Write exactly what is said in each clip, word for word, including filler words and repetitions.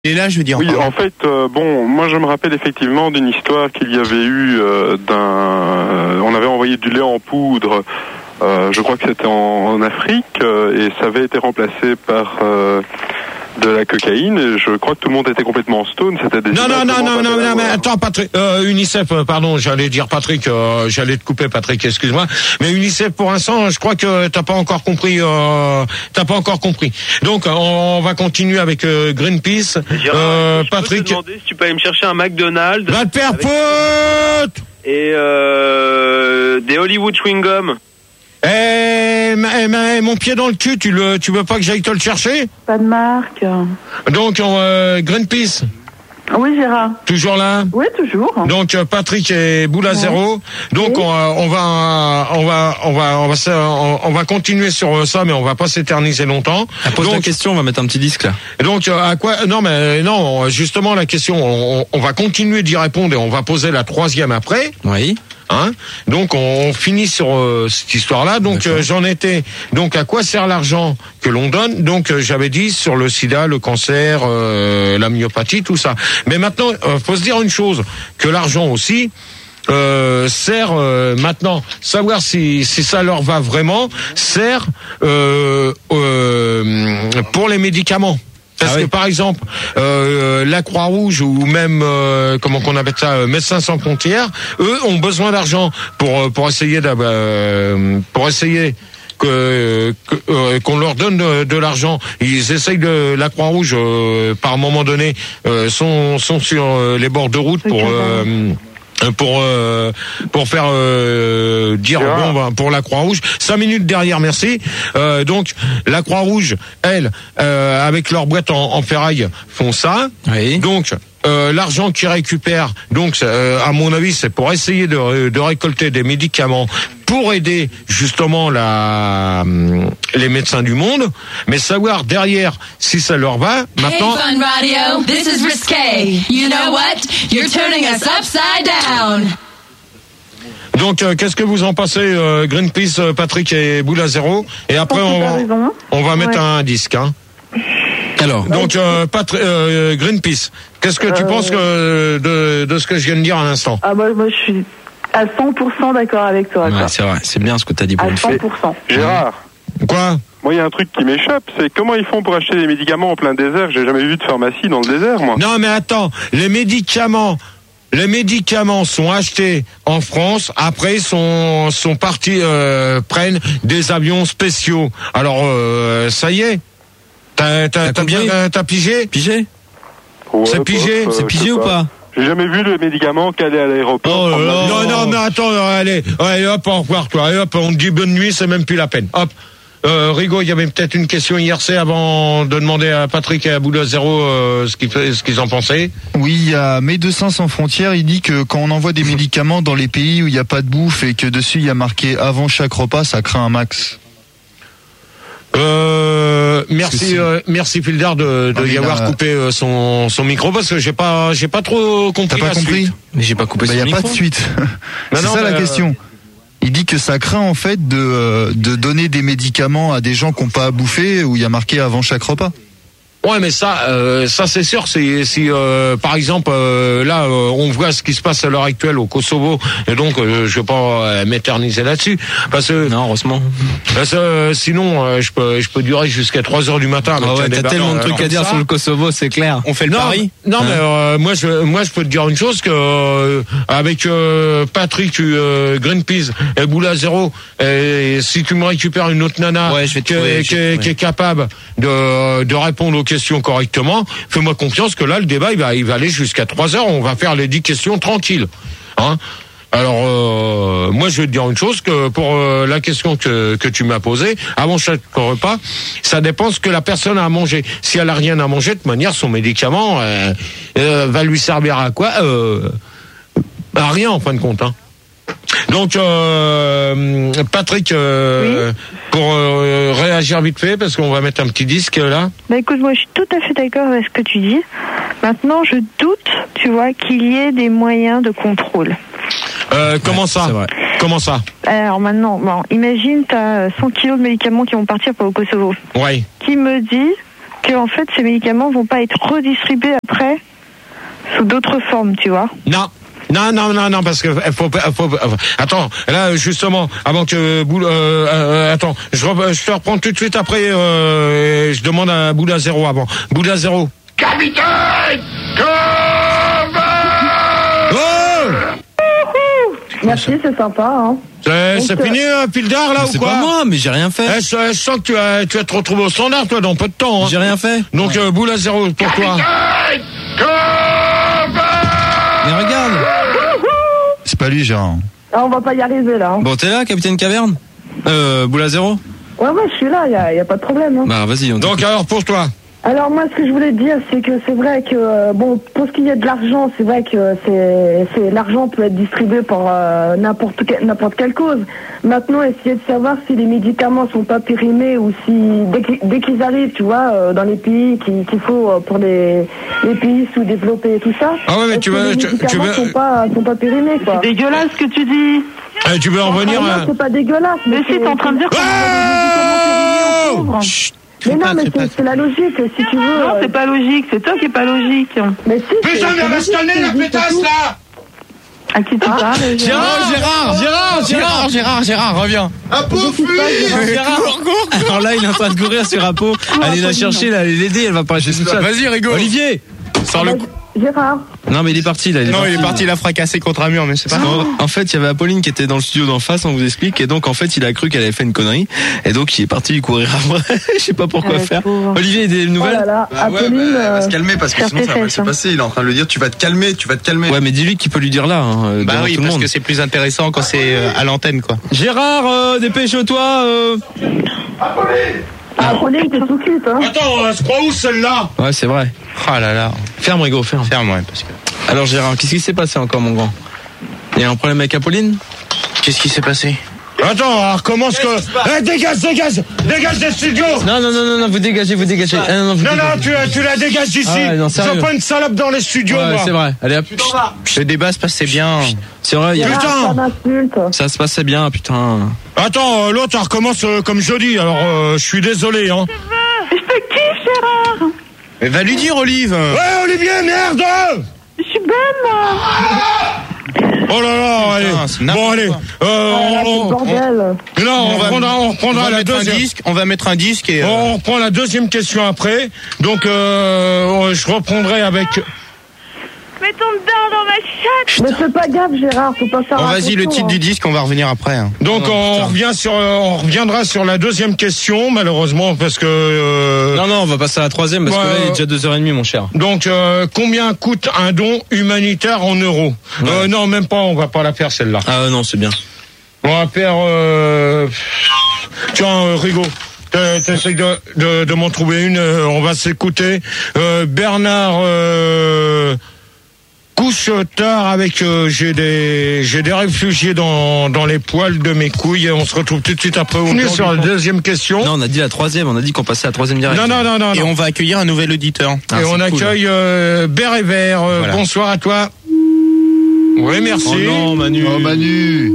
Et là, je veux dire. Oui, en fait, euh, bon, moi je me rappelle effectivement d'une histoire qu'il y avait eu euh, d'un. Euh, on avait envoyé du lait en poudre. Euh, je crois que c'était en, en Afrique euh, et ça avait été remplacé par euh, de la cocaïne. Et je crois que tout le monde était complètement stone. C'était des. Non, non, non, non, non, non, mais attends, Patrick, euh, UNICEF, euh, pardon, j'allais dire Patrick, euh, j'allais te couper, Patrick, excuse-moi. Mais UNICEF, pour l'instant, je crois que t'as pas encore compris. Euh, t'as pas encore compris. Donc, on va continuer avec euh, Greenpeace. Euh, je Patrick. peux te demander si tu peux aller me chercher un McDonald's. Va te faire pote. Et euh, des Hollywood chewing gum. Eh, ma, ma, mon pied dans le cul, tu le, tu veux pas que j'aille te le chercher? Pas de marque. Donc, on, euh, Greenpeace. Oui, Gérard. Toujours là? Oui, toujours. Donc euh, Patrick et Boule à zéro. Donc oui. on, on va, on va, on va, on va, on, on va continuer sur ça, mais on va pas s'éterniser longtemps. Ah, pose donc, la question, on va mettre un petit disque là. Donc à quoi? Non, mais non, justement la question, on, on va continuer d'y répondre et on va poser la troisième après. Oui. Hein, donc on finit sur euh, cette histoire-là. Donc euh, j'en étais. Donc à quoi sert l'argent que l'on donne? Donc euh, j'avais dit sur le sida, le cancer, euh, la myopathie, tout ça. Mais maintenant, euh, faut se dire une chose, que l'argent aussi euh, sert euh, maintenant. Savoir si si ça leur va vraiment, sert euh, euh, pour les médicaments. Parce ah oui. que par exemple, euh, la Croix-Rouge ou même euh, comment qu'on appelle ça, euh, Médecins sans frontières, eux ont besoin d'argent pour pour essayer euh, pour essayer que, que euh, qu'on leur donne de, de l'argent. Ils essayent de la Croix-Rouge euh, par un moment donné euh, sont sont sur euh, les bords de route pour euh, pour euh, pour faire euh, dire bon ben, pour la Croix-Rouge cinq minutes derrière merci euh, donc la Croix-Rouge elle euh, avec leur boîte en, en ferraille font ça oui. Donc euh, l'argent qu'ils récupèrent donc euh, à mon avis c'est pour essayer de, de récolter des médicaments pour aider justement la les médecins du monde, mais savoir derrière si ça leur va maintenant. Hey, Fun Radio, this is risque. You know what? You're turning us upside down. Donc, euh, qu'est-ce que vous en pensez, euh, Greenpeace, euh, Patrick et Boule à zéro? Et après, on va, on va mettre ouais. un disque. Hein. Alors, donc, euh, Patri- euh, Greenpeace, qu'est-ce que tu euh... penses que, de, de ce que je viens de dire à l'instant? Ah bah, moi, je suis à cent pour cent d'accord avec toi. Ouais, c'est vrai, c'est bien ce que tu as dit pour à une cent pour cent. Gérard. Quoi? Moi, il y a un truc qui m'échappe, c'est comment ils font pour acheter des médicaments en plein désert? J'ai jamais vu de pharmacie dans le désert, moi. Non, mais attends, les médicaments, les médicaments sont achetés en France, après sont sont partis euh, prennent des avions spéciaux. Alors euh, ça y est, t'as t'as, t'as bien t'as pigé? Pigé? Ouais, c'est pigé? Bof, c'est pigé ou pas. pas? J'ai jamais vu le médicament qu'aller à l'aéroport. Oh là là. Non, non, mais attends, allez, allez, hop, au revoir, toi, allez, hop, on te dit bonne nuit, c'est même plus la peine. Hop. Euh, Rigaud, il y avait peut-être une question I R C avant de demander à Patrick et à Boule à zéro euh, ce qu'ils ce qu'ils en pensaient. Oui, il y a Médecins sans frontières, il dit que quand on envoie des médicaments dans les pays où il n'y a pas de bouffe et que dessus il y a marqué avant chaque repas, ça craint un max. Euh, merci, euh, merci Fildar de, de ah, y avoir a... coupé euh, son, son micro parce que j'ai pas, j'ai pas trop compris. T'as pas la compris? Suite. Mais j'ai pas coupé bah, son y a micro. pas de suite. C'est non, ça la euh... question. Il dit que ça craint en fait de de donner des médicaments à des gens qui n'ont pas à bouffer où il y a marqué avant chaque repas. Ouais, mais ça, euh, ça c'est sûr. C'est si euh, par exemple euh, là, euh, on voit ce qui se passe à l'heure actuelle au Kosovo, et donc euh, je vais pas euh, m'éterniser là-dessus, parce que non, heureusement. Parce que euh, sinon, euh, je peux, je peux durer jusqu'à trois heures du matin. Ah ouais, t'as tellement de trucs à dire sur le Kosovo, c'est clair. On fait le non, pari. Non, hein? mais euh, moi, je, moi, je peux te dire une chose que euh, avec euh, Patrick, euh, Greenpeace et Boule à zéro, et si tu me récupères une autre nana ouais, je vais qui, trouver, qui, qui, qui est capable de, de répondre aux questions correctement, fais-moi confiance que là, le débat, il va, il va aller jusqu'à trois heures. On va faire les dix questions tranquilles. Hein? Alors, euh, moi, je vais te dire une chose, que pour euh, la question que, que tu m'as posée, avant chaque repas, ça dépend ce que la personne a à manger. Si elle a rien à manger, de toute manière, son médicament euh, euh, va lui servir à quoi euh, à rien, en fin de compte. Hein. Donc, euh, Patrick, euh, oui. pour euh, réagir vite fait, parce qu'on va mettre un petit disque là. Bah écoute, moi je suis tout à fait d'accord avec ce que tu dis. Maintenant, je doute, tu vois, qu'il y ait des moyens de contrôle. Euh, comment ouais, ça Comment ça Alors maintenant, bon, imagine, tu as cent kilos de médicaments qui vont partir pour le Kosovo. Ouais. Qui me dit que en fait ces médicaments vont pas être redistribués après sous d'autres formes, tu vois. Non. Non, non, non, non, parce que faut, faut, faut attends, là justement, avant que euh, euh, attends, je, re, je te reprends tout de suite après. Euh, je demande à Bouddha Zéro avant. Bouddha Zéro. Capitaine. Oh. Merci, c'est sympa. Hein. C'est, c'est Donc, fini, euh, Pildar, là, mais ou c'est quoi? C'est pas moi, mais j'ai rien fait. Eh, je, je sens que tu vas, tu vas te retrouver au standard, toi, dans peu de temps. Hein. J'ai rien fait. Donc, euh, Bouddha Zéro, pour toi. Mais regarde. C'est pas lui, Gérard. Ah, on va pas y arriver, là. Hein. Bon, t'es là, Capitaine Caverne? Euh, Boula Zéro? Ouais, ouais, je suis là, y a, y a pas de problème. Hein. Bah, vas-y. On Donc, t'écoute. alors, pour toi. Alors moi, ce que je voulais te dire, c'est que c'est vrai que euh, bon, pour ce qui est de l'argent, c'est vrai que c'est, c'est l'argent peut être distribué pour euh, n'importe que, n'importe quelle cause. Maintenant, essayer de savoir si les médicaments sont pas périmés ou si dès qu'ils, dès qu'ils arrivent, tu vois, euh, dans les pays qu'il, qu'il faut euh, pour les, les pays sous-développés et tout ça. Ah ouais, mais tu veux, les tu, médicaments tu veux, sont pas sont pas périmés, quoi. C'est dégueulasse ce que tu dis. eh, tu veux en venir? Non, Euh... c'est pas dégueulasse. Mais si t'es en train de dire qu'on a des médicaments périmés, on couvre. Chut. Mais non, mais c'est, c'est la logique, si tu veux. Non, c'est pas logique, c'est toi qui est pas logique. Mais si. Putain, mais elle va se calmer, la pétasse, là! À qui tu parles? Gérard, Gérard, Gérard, Gérard, Gérard, Gérard, reviens. Un pauvre fille! Gérard, alors là, il est en train de courir sur Apo. Allez la chercher, là, allez l'aider, elle va pas rester toute seule. Vas-y, rigole. Olivier, sors le. Gérard. Non, mais il est parti, là. Il est Non, parti, il est parti, il a fracassé contre un mur, mais c'est pas grave. En fait, il y avait Apolline qui était dans le studio d'en face, on vous explique, et donc en fait, il a cru qu'elle avait fait une connerie, et donc il est parti lui courir après. Je sais pas pourquoi Ouais, faire. pauvre. Olivier, des Oh nouvelles? là là, Bah ouais, Apolline. bah, elle va euh, se calmer parce que faire sinon tes ça va mal fesses, se hein. passer. Il est en train de lui dire tu vas te calmer, tu vas te calmer. Ouais, mais dis-lui qu'il peut lui dire là, hein, Bah devant oui, tout le parce monde. que c'est plus intéressant quand c'est euh, à l'antenne, quoi. Gérard, euh, dépêche-toi. Euh... Ah, Apolline, t'es tout cute, hein. Attends, elle se croit où, celle-là? Ouais, c'est vrai. Oh là là. Ferme, Rigo, ferme. Ferme, ouais, parce que. Alors Gérard, qu'est-ce qui s'est passé encore, mon grand? Il y a un problème avec Apolline? Qu'est-ce qui s'est passé? Attends, on recommence que... Eh, dégage, dégage! Dégage des studios! Non, non, non, non, non, vous dégagez, vous dégagez. Ah, non, non, vous Non, non, dégagez. tu, tu la dégages d'ici! Ah ouais, non, Je sérieux. veux pas une salope dans les studios, Ouais, moi! c'est vrai. Allez, hop. Le débat se passait bien. C'est vrai, il y avait- Putain. Pas d'insulte. ça se passait bien, putain. Attends, euh, l'autre, elle recommence euh, comme jeudi, alors euh, je suis désolé, hein. Je te kiffe, Gérard. Mais va lui dire, Olive. Ouais, Olivier, merde! Je suis belle, moi. Oh là là, allez. Putain, c'est n'importe Bon, allez. quoi. Euh, Ah, là, c'est le on, on, bordel. non, on, On va- reprendra, on On reprendra va la mettre un deuxième. disque. On va mettre un disque et. euh, On reprend la deuxième question après. Donc, euh, je reprendrai avec... Mets ton dedans dans ma chatte. Mais fais pas gaffe, Gérard, faut pas faire Bon, vas-y, le attention, titre hein. du disque, on va revenir après. hein. Donc, Non, on putain. revient sur, euh, on reviendra sur la deuxième question, malheureusement, parce que... euh, Non, non, on va passer à la troisième parce Ouais, que là, il est euh, déjà deux heures trente, mon cher. Donc, euh, combien coûte un don humanitaire en euros? euh, Non, même pas, on va pas la faire celle-là. Ah non, c'est bien. On va faire... Euh... Tiens, euh, Rigo, t'es- t'essayes de, de, de m'en trouver une, euh, on va s'écouter. Euh, Bernard... Euh... Couche tard avec euh, j'ai des j'ai des réfugiés dans dans les poils de mes couilles. On se retrouve tout de suite après. On est sur la deuxième question. Non, on a dit la troisième, on a dit qu'on passait à la troisième direct. Non, non, non, non. Et non. on va accueillir un nouvel auditeur. Ah, Et c'est on cool. accueille euh, Bert et Vert. Euh, Voilà. Bonsoir à toi. Oui, merci. Oh non, Manu. Oh Manu.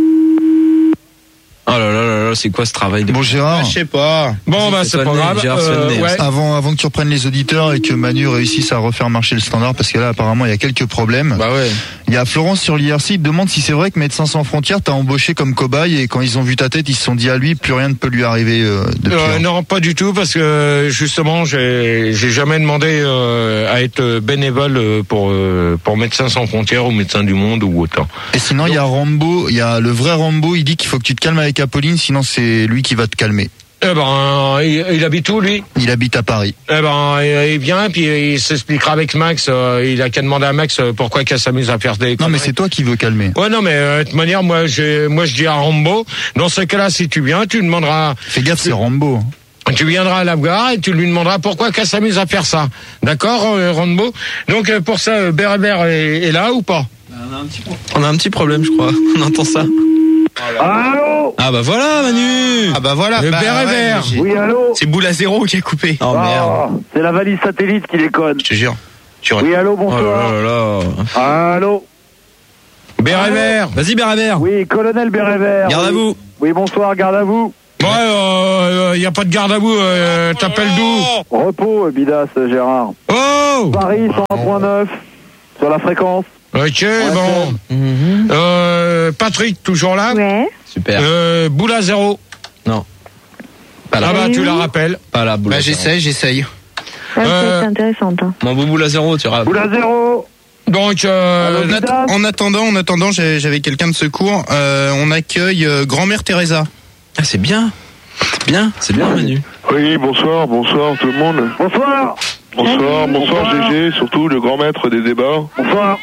Oh là là là là, c'est quoi ce travail de... Bon Ah, Gérard, je sais pas. Bon, bah C'est c'est pas soigné, grave. Gérard Euh, Soigné, ouais. avant avant que tu reprennes les auditeurs et que Manu réussisse à refaire marcher le standard, parce que là apparemment il y a quelques problèmes. Bah ouais. Il y a Florence sur l'I R C, il te demande si c'est vrai que Médecins sans frontières t'a embauché comme cobaye et quand ils ont vu ta tête, ils se sont dit à lui plus rien ne peut lui arriver euh, depuis. Euh, lors. non, pas du tout, parce que justement, j'ai j'ai jamais demandé euh, à être bénévole euh, pour euh, pour Médecins sans frontières ou Médecins du Monde ou autant. Et sinon il y a Rambo, il y a le vrai Rambo, il dit qu'il faut que tu te calmes avec Apolline, sinon c'est lui qui va te calmer. Eh ben, il, il habite où lui? Il habite à Paris. Eh ben, il, il vient puis il s'expliquera avec Max. Euh, il a qu'à demander à Max euh, pourquoi qu'elle s'amuse à faire des. Non mais conneries. c'est toi qui veux calmer. Ouais, non, mais euh, de toute manière, moi, j'ai, moi, je dis à Rambo, dans ce cas-là, si tu viens, tu demanderas. Fais gaffe, c'est Rambo. Tu viendras à l'Afghan et tu lui demanderas pourquoi qu'elle s'amuse à faire ça. D'accord, euh, Rambo? Donc, euh, pour ça, euh, Berbère est, est là ou pas? On a un petit problème, je crois. On entend ça. Allô? Ah bah voilà, Manu. Ah bah voilà. Le bah, Bert et ouais, Vert. j'ai- Oui, allô? C'est Boula Zéro qui est coupé. Oh merde. Ah, c'est la valise satellite qui déconne. Je te jure. Tu Oui, allô, Oh là bonsoir. là là. Allô? Berbère. Vas-y, Bérabert. Oui, colonel Bérévert. Garde à oui. vous. Oui, bonsoir, garde à vous. Ouais, il euh, n'y a pas de garde à vous, euh, t'appelles d'où? Repos, Bidas, Gérard. Oh Paris cent un virgule neuf, sur la fréquence. Ok, ouais, bon. Mm-hmm. Euh, Patrick, toujours là? Ouais. Super. Euh, boule à zéro. Non. Pas là. Ah bah, tu la rappelles. Pas là, boule Bah, à zéro. j'essaye, j'essaye. Ah, Euh, c'est intéressant. Hein. Mon beau boule à zéro, tu rappelles. Boule à zéro. Donc, euh, Allô, En, att- en attendant, en attendant, j'ai- j'avais quelqu'un de secours. Euh, on accueille euh, grand-mère Teresa. Ah, c'est bien. C'est bien, c'est bien, Manu. Oui, bonsoir, bonsoir tout le monde. Bonsoir. Bonsoir, bonsoir Bonsoir. G G, surtout le grand maître des débats. Bonsoir.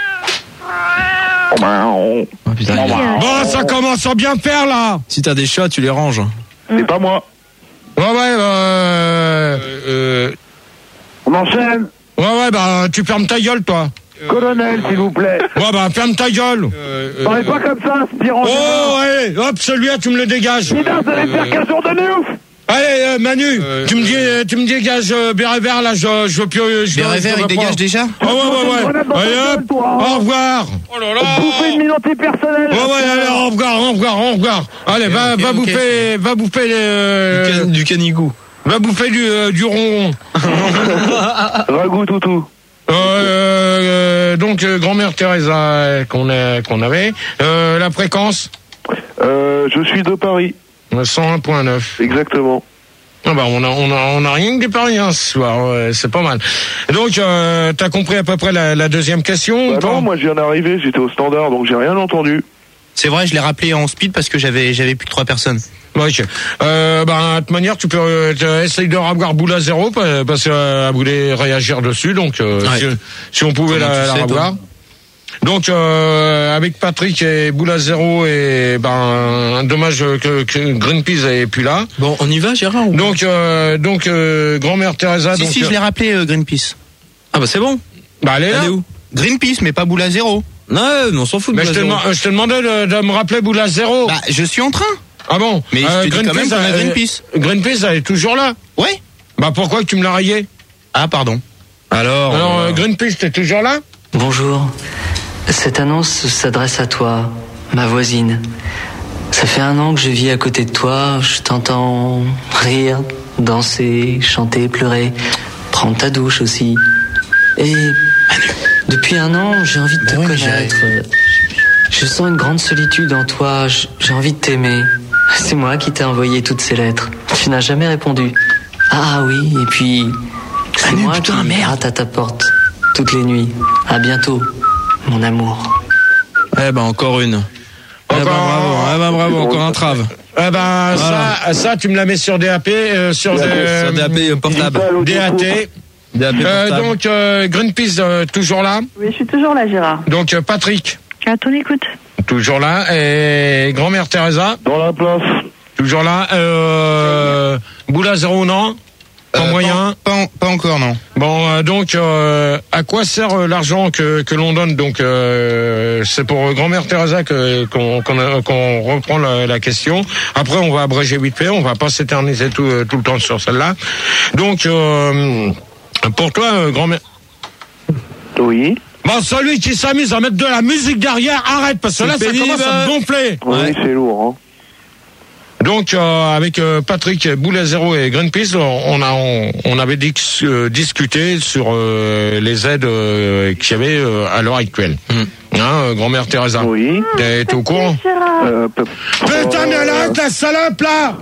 Oh, putain, il est- bon, ça commence à bien faire, là. Si t'as des chats, tu les ranges. C'est pas moi. Ouais, ouais, euh, euh, On enchaîne. ouais, ouais, bah, tu fermes ta gueule, toi. Colonel, s'il vous plaît. Ouais, bah, ferme ta gueule. Parlez pas comme ça, aspirant. Oh, allez, hop, celui-là, tu me le dégages. Bidas, vous allez faire quinze jours de ouf. Allez, euh, Manu, tu me dis, euh, tu me dégages euh, béret vert, là, je, je veux plus... Je, Béret je vert, veux il pas. dégage déjà? Ah ouais, ouais, ouais. Allez, hop, au revoir. Oh là là. Bouffez une minauté personnelle. Ouais, ouais, allez, au revoir, au revoir, au revoir. Allez, va, ok, va ok. bouffer, va bouffer les... Du, can- du canigou. Va bouffer du, euh, du ronron. Ragout toutou. Euh, euh, donc, euh, grand-mère Teresa euh, qu'on a, qu'on avait. Euh, la fréquence Euh, je suis de Paris, cent un virgule neuf. exactement. Ah bah, on a, on a, on a rien que des Parisiens ce soir, ouais, c'est pas mal. Donc, euh, t'as compris à peu près la, la deuxième question? Bah ou pas non, moi je viens d'arriver, j'étais au standard, donc j'ai rien entendu. C'est vrai, je l'ai rappelé en speed parce que j'avais, j'avais plus que trois personnes. Ok. Euh, bah, de toute manière, tu peux euh, essayer de revoir boule à zéro pa- parce qu'elle euh, voulait réagir dessus. Donc, euh, Ouais. si, si on pouvait Comment la, tu la sais, revoir. Donc, euh, avec Patrick et boule à zéro et ben, dommage que, que Greenpeace n'est plus là. Bon, on y va, Gérard ou... Donc, euh, donc, euh, grand-mère Teresa. Si, donc, si, je l'ai rappelé, euh, Greenpeace. Ah bah c'est bon. bah, elle est là. Elle est où? Greenpeace, mais pas boule à zéro. Non, mais on s'en fout de Mais boule je à te, zéro. deman- je te demandais de, de me rappeler boule à zéro. Bah, je suis en train. Ah bon? Mais je te dis quand même qu'on a elle- Greenpeace. Greenpeace, elle est toujours là. Ouais. Bah, pourquoi que tu me l'as rayé? Ah, pardon. Alors, Alors, euh, euh, Greenpeace, t'es toujours là? Bonjour. Cette annonce s'adresse à toi, ma voisine. Ça fait un an que je vis à côté de toi. Je t'entends rire, danser, chanter, pleurer, prendre ta douche aussi. Et depuis un an, j'ai envie de te oui, connaître. Je sens une grande solitude en toi. J- J'ai envie de t'aimer. C'est moi qui t'ai envoyé toutes ces lettres. Tu n'as jamais répondu. Ah oui, et puis c'est Manu, moi putain, qui merde. rate à ta porte toutes les nuits. À bientôt, mon amour. eh ben encore une. Eh ben Encore- bravo, eh ben bravo, encore un trave. Eh ben, Voilà. ça, ça, tu me la mets sur D A P, euh, sur des, Sur D A P portable. D A T. D A P Euh, portable. donc, euh, Greenpeace, euh, toujours là. Oui, je suis toujours là, Gérard. Donc, euh, Patrick, À ton écoute. toujours là. Et grand-mère Teresa, Dans la place. toujours là. Euh, boule à zéro, non? Pas Euh, moyen. Pas, pas, en- pas encore, non. Bon, euh, donc, euh, à quoi sert euh, l'argent que, que l'on donne? Donc, euh, c'est pour euh, grand-mère Teresa que qu'on qu'on a- qu'on reprend la, la question. Après, on va abréger vite fait. On va pas s'éterniser tout, euh, tout le temps sur celle-là. Donc, euh, pour toi, euh, grand-mère. Oui. Bon, celui qui s'amuse à mettre de la musique derrière, arrête, parce que C'est là, ça pénible. commence à me gonfler. Oui, Ouais. c'est lourd, hein. Donc euh, avec euh, Patrick Boule à Zéro et Greenpeace, on a on, on avait dis- euh, discuté sur euh, les aides euh, qu'il y avait euh, à l'heure actuelle. Mmh. Hein, euh, grand-mère Teresa. Oui. T'es t'es au courant? Euh, pe- Putain, mais elle arrête la salope là!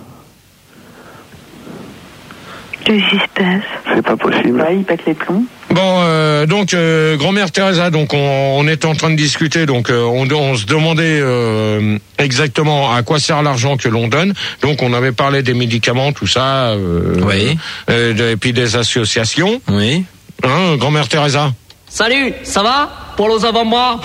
Qu'est-ce qui se passe? C'est pas possible. Bah, il pète les plombs. Bon, euh, donc euh, grand-mère Teresa, donc on, on est en train de discuter, donc euh, on, on se demandait euh, exactement à quoi sert l'argent que l'on donne. Donc on avait parlé des médicaments, tout ça, euh, Oui. euh, de- et puis des associations. Oui. Hein, grand-mère Teresa. Salut, ça va? Pour les avant-bras.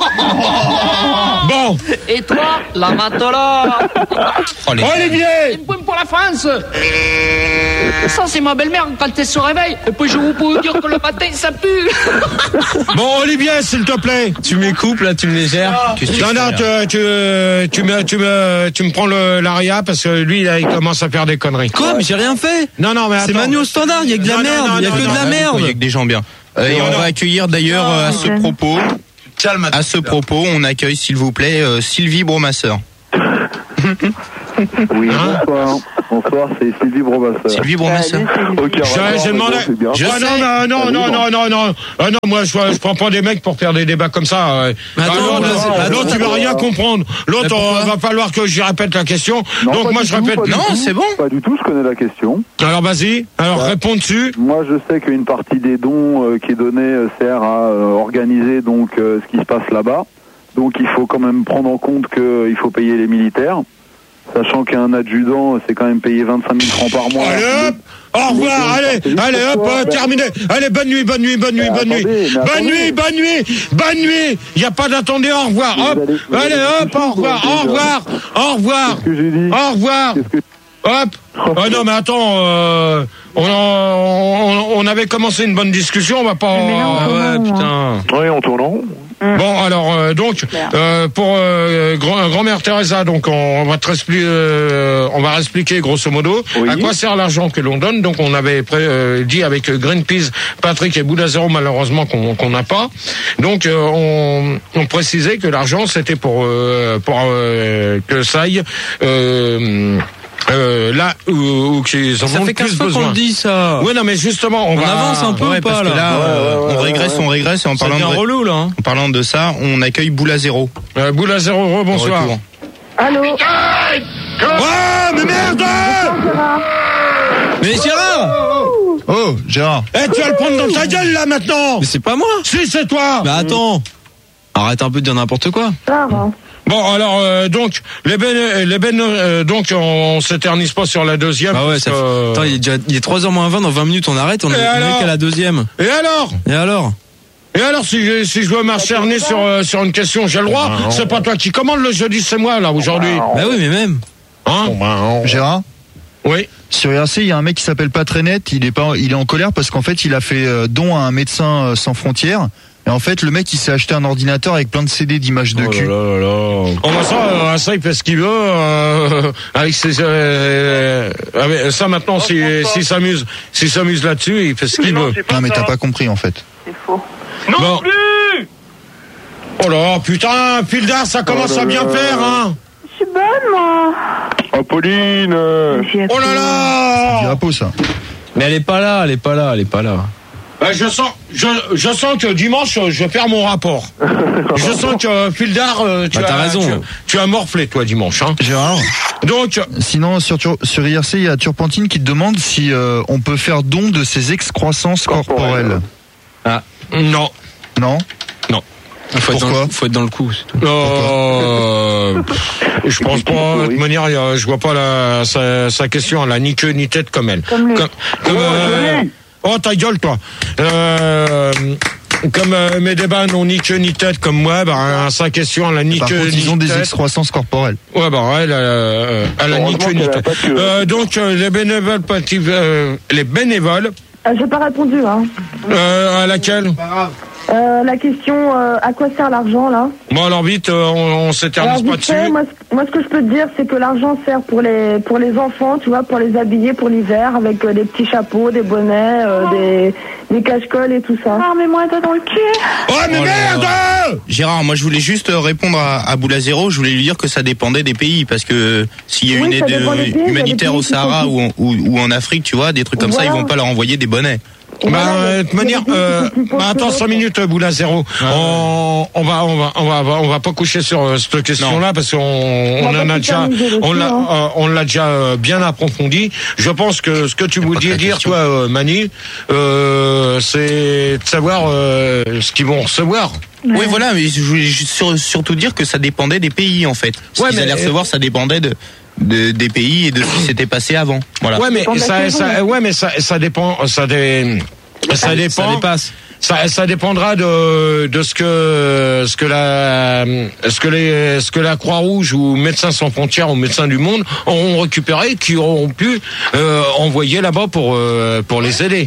Bon. Et toi, la matola. Oh, les- Olivier! Une pomme pour la France. Ça, c'est ma belle-mère quand elle se réveille. Et puis, je vous peux dire que le matin, ça pue. Bon, Olivier, s'il te plaît. Tu m'écoupes là, tu me les gères. Non, non, tu, tu, tu me, tu me, tu me prends le, l'aria parce que lui, là, il commence à faire des conneries. Quoi? Mais j'ai rien fait. Non, non, mais C'est attends. Manu au standard, il y a que de la Non, non, merde, non, il y a non, que de non, la non, merde. Il y a que des gens bien. Euh, et Non, on non. va accueillir d'ailleurs euh, à ce Jeanne. propos, à ce propos, on accueille s'il vous plaît euh, Sylvie Bromasseur. Oui, Hein bonsoir. Bonsoir, c'est Sylvie Bromasseur. Sylvie Bromasseur. Ok, J'ai j'ai demandé. c'est bien. Je Ah, sais. non, non, non, non, non, non, ah, non, moi je, je prends pas des mecs pour faire des débats comme ça. euh. Mais attends, Ah, l'autre, là, c'est- l'autre, attends, tu vas rien comprendre. L'autre, Mais pourquoi on va falloir que je répète la question. Non, Donc pas moi du je tout, répète. pas du Non, tout. c'est bon. Pas du tout, je connais la question. Alors vas-y. Alors Ouais. réponds dessus. Moi, je sais qu'une partie des dons euh, qui est donnée euh, sert à euh, organiser donc euh, ce qui se passe là-bas. Donc, il faut quand même prendre en compte qu'il faut payer les militaires, sachant qu'un adjudant, c'est quand même payé vingt-cinq mille francs par mois. Allez hop. Au revoir, allez, allez hop, euh, terminé. Allez, bonne nuit, bonne nuit, bonne nuit, Mais bonne nuit. attendez, mais Bonne attendez. nuit, bonne nuit, bonne nuit. Il y a pas d'attendez, au revoir. Vous Hop. allez- vous Allez allez hop, coucher, au vous, revoir, déjà. au revoir, au revoir. Qu'est-ce que j'ai dit Au revoir. Qu'est-ce que... Hop. Ah non, mais attends, euh, on, on, on avait commencé une bonne discussion, on va pas. Mais non, Ah ouais, non, putain. Oui, on tourne en rond. Bon, alors euh, donc euh, pour euh, grand, grand-mère Teresa, donc on va te expli- euh, on va expliquer grosso modo Oui. à quoi sert l'argent que l'on donne. Donc on avait pré- euh, dit avec Greenpeace, Patrick et Boulazero malheureusement qu'on qu'on n'a pas. Donc euh, on, on précisait que l'argent c'était pour euh, pour euh, que ça aille euh, euh, là où, où qu'ils en Ça ont fait le quinze plus fois qu'on besoin. le dit, ça. Oui, non, mais justement, on, On va avance un peu Ouais, ou pas, parce là que là, euh, Ouais, ouais, on ouais, régresse, ouais. on régresse, et en Ça parlant devient de, relou, là. hein. en parlant de ça, on accueille Boule à zéro. Euh, Boulazero, bonsoir. Retour. Allô? Ouais, mais merde! Mais Gérard! Oh, Gérard. Eh, tu vas le prendre dans ta gueule, là, maintenant! Mais c'est pas moi! Si, c'est toi! Bah attends! Arrête un peu de dire n'importe quoi. Sarah. Bon, alors, euh, donc, les ben, les ben, euh, donc, on, on s'éternise pas sur la deuxième. Bah ouais, parce ça que- fait... Attends, il est déjà il est trois heures moins vingt, dans vingt minutes on arrête, on Et est on est alors qu'à la deuxième. Et alors? Et alors? Et alors, si je, si je dois m'acharner sur, euh, sur une question, j'ai le droit? C'est pas toi qui commande le jeudi, c'est moi, là, aujourd'hui. Bah oui, mais même. Hein? Gérard, Oui. sur I R C, il y a un mec qui s'appelle Patrenet, il est pas, il est en colère parce qu'en fait, il a fait euh, don à un médecin euh, sans frontières. Et en fait, le mec, il s'est acheté un ordinateur avec plein de C D d'images de Oh cul. là là là là. On va ça, euh, ça il fait ce qu'il veut. Euh, avec ses, euh, avec, ça maintenant, s'il si, s'amuse, s'il s'amuse là-dessus, il fait ce qu'il veut. Non, mais t'as pas compris, en fait. C'est faux. Non bon. plus. Oh là, putain, Pildar, ça commence Oh là à bien là. faire, hein. Je suis bonne, moi. Oh, Pauline euh, Oh là Du là. drapeau, ça. Mais elle est pas là, elle est pas là, elle est pas là. Ben, je sens, je, je sens que dimanche, je vais faire mon rapport. Je sens que Pildar, euh, tu Bah, t'as as raison. Tu, tu as morflé, toi, dimanche, hein. Gérard. Donc, Sinon, sur, Tur- sur I R C, il y a Turpentine qui te demande si euh, on peut faire don de ses excroissances corporelles. Ah, non. Non? Non. Il faut être, dans Pourquoi le, faut être dans le coup. c'est tout. Euh, je pense pas. De toute manière, il y a- je vois pas la, sa, sa question. Elle a ni queue ni tête comme elle. Comme lui. Comme, comme, euh, oh ta gueule toi. Euh, comme euh, mes débats n'ont ni queue ni tête comme moi, bah, sa question elle a ni Par queue contre, ni ils ont des tête. excroissances corporelles. Ouais bah elle, euh, elle a ni Heureusement queue ni qu'elle a tête. pas de queue. Euh, donc euh, les bénévoles, petit- euh, les bénévoles, Euh, J'ai pas répondu, hein. euh, à laquelle? Euh, la question, euh, à quoi sert l'argent, là? Bon alors vite, euh, on, on s'éternise Alors, pas vite fait, dessus. moi, ce- moi, ce que je peux te dire, c'est que l'argent sert pour les, pour les enfants, tu vois, pour les habiller pour l'hiver, avec euh, des petits chapeaux, des bonnets, euh, des, des cache-colles et tout ça. Ah, mais moi, t'as dans le cul. Oh mais Oh là merde! là. Gérard, moi je voulais juste répondre à, à Boule à zéro, je voulais lui dire que ça dépendait des pays, parce que s'il y a Oui, une ça aide dépend des pays, il y a des humanitaire pays au qui sont Sahara plus- ou en, ou, ou en Afrique, tu vois, des trucs comme ça, Voilà. ils vont pas leur envoyer des bonnets. Bah, euh, de toute manière, euh, bah, attends cinq minutes, Boula Zéro. On, on va, on va, on va, on va pas coucher sur euh, cette question-là parce qu'on, on, On va en pas a déjà, s'éterniser dessus, on l'a, hein. euh, on l'a déjà euh, bien approfondi. Je pense que ce que tu voulais dire, toi, euh, Mani, euh, c'est de savoir euh, ce qu'ils vont recevoir. Oui, voilà, mais je voulais juste sur- surtout dire que ça dépendait des pays, en fait. Ce Ouais, qu'ils mais- allaient recevoir, ça dépendait de, de- des pays et de ce qui s'était passé avant. Voilà. Ouais, mais dépend de la ça, saison. ça, ouais, mais ça, ça dépend, ça, dé, ça dépend. Ça dépasse. Ça, ça dépendra de, de ce que, ce que la, ce que les, ce que la Croix-Rouge ou Médecins sans frontières ou Médecins du Monde auront récupéré, qui auront pu euh, envoyer là-bas pour, euh, pour les aider.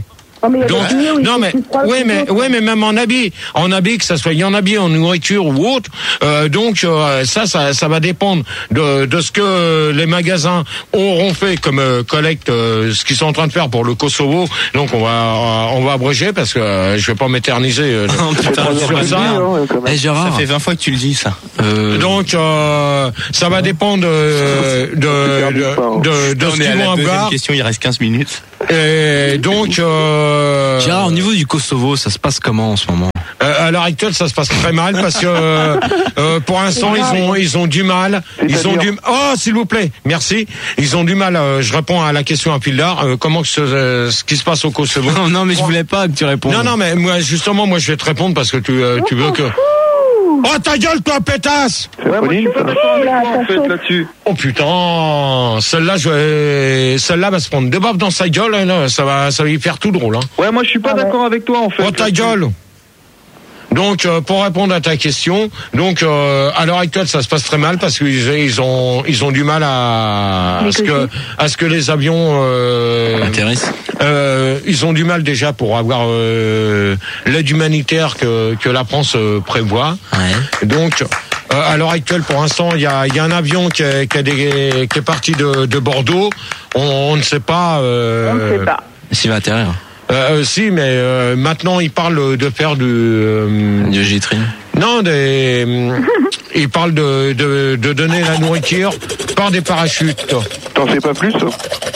Oh, mais il y a Donc, des pays où il non fait mais, plus froid ouais que mais, d'autres. ouais mais même en habit, en habit que ça soit en habit, en nourriture ou autre, euh, donc euh, ça, ça, ça va dépendre de, de ce que les magasins auront fait comme euh, collecte, euh, ce qu'ils sont en train de faire pour le Kosovo. Donc on va, on va abréger parce que euh, je vais pas m'éterniser euh, Oh, putain, sur ça. Eh, Gérard. Ça fait vingt fois que tu le dis, ça. Euh, Donc euh, ça va dépendre euh, de, de, de, de On ce est qu'ils à la vont deuxième avoir. question, il reste quinze minutes. Et donc, euh, Gérard, au niveau du Kosovo, ça se passe comment en ce moment? Euh, à l'heure actuelle, ça se passe très mal parce que euh, pour l'instant, ils ont ils ont du mal. Ils ont du oh, s'il vous plaît, merci. Ils ont du mal. Euh, je réponds à la question à Pildar. Euh, comment que ce, euh, ce qui se passe au Kosovo? Non, non, mais je voulais pas que tu répondes. Non, non, mais moi justement, moi je vais te répondre parce que tu euh, tu veux que. Oh ta gueule, toi, pétasse! C'est Pauline, ça. En fait, là-dessus. Oh putain, celle-là, je vais... celle-là va se prendre deux baffes dans sa gueule. Hein, là. Ça va, ça va y faire tout drôle. Hein. Ouais, moi je suis pas d'accord avec toi en fait. Oh ta gueule. Donc, euh, pour répondre à ta question, donc euh, à l'heure actuelle, ça se passe très mal parce qu'ils ils ont ils ont du mal à, à ce que à ce que les avions euh, atterrissent. Euh, ils ont du mal déjà pour avoir euh, l'aide humanitaire que que la France euh, prévoit. Ouais. Donc. Euh, à l'heure actuelle, pour l'instant, il y a, il y a un avion qui est, qui est, des, qui est parti de, de Bordeaux. On, on ne sait pas. Euh, On ne sait pas. S'il va atterrir. Euh, euh, si, mais euh, maintenant, il parle de faire du... Euh, du G-Train. Non, des... euh, il parle de, de, de donner la nourriture par des parachutes. T'en sais pas plus?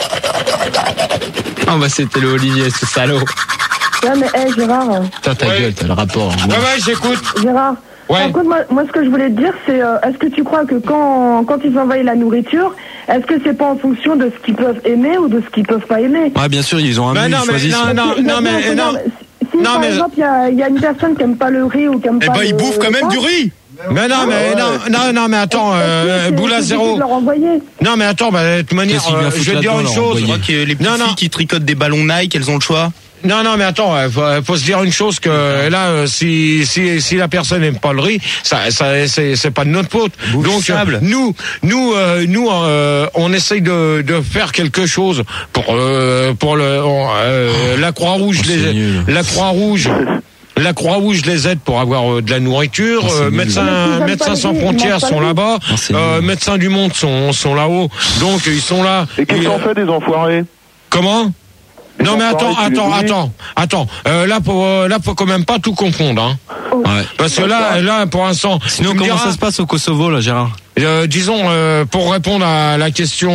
Ah bah c'était le Olivier, ce salaud. Ouais, mais hé, Gérard. Putain, ta Ouais. gueule, t'as le rapport. Ouais, ouais, j'écoute. Gérard. Ouais. Par contre, moi, moi, ce que je voulais te dire, c'est euh, est-ce que tu crois que quand, quand ils envoient la nourriture, est-ce que c'est pas en fonction de ce qu'ils peuvent aimer ou de ce qu'ils peuvent pas aimer? Ouais, bien sûr, ils ont un Bah menu, non, ils mais choisissent. non, non, Parce que, non, mais imaginons, non. Si, Non, par mais- exemple, il y a, il y a une personne qui aime pas le riz ou qui aime Eh pas ben, le... il bouffe quand même ça, du riz. Mais non, mais non, non, non, mais attends, euh, c'est- Boula c'est zéro. difficile de leur envoyer. Non, mais attends, bah, de toute manière, Qu'est-ce qu'il vient euh, foutre je vais te dire là-dedans, une leur chose. Je crois que les petites Non, non. filles qui tricotent des ballons Nike, elles ont le choix. Non, non, mais attends, il faut, faut se dire une chose que là, euh, si si si la personne n'aime pas le riz, ça, ça c'est c'est pas de notre faute. Bouffe Donc sable. euh, nous nous euh, nous euh, on essaye de de faire quelque chose pour euh, pour le on, euh, la Croix-Rouge, Oh, c'est les nul. la Croix-Rouge. La Croix-Rouge les aide pour avoir euh, de la nourriture. Oh, c'est euh, nul. Mais médecins, s'ils aiment médecins pas le sans riz, ils frontières mangent pas sont le riz. là-bas. Oh, c'est Euh, nul. médecins du monde sont sont là-haut. Donc ils sont là. Et qu'est-ce Et, qu'on euh, fait des enfoirés? Comment? Les Non mais attends, enfoirés, tu les attends, connais? attends, attends. Euh, là, pour, euh, là, faut quand même pas tout confondre, hein. Ouais. Parce que là, là, pour l'instant. Sinon, tu me comment diras, ça se passe au Kosovo, là, Gérard? euh, disons, euh, pour répondre à la question